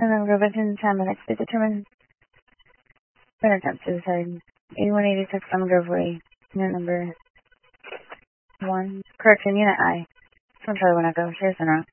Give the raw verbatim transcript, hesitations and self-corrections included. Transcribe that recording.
And then go back in time the next day. Determine better attempt suicide. eighty-one eighty-six Lemon Grove Way. Unit number one. Correction, unit I. From Charlie when I go. Here's the route.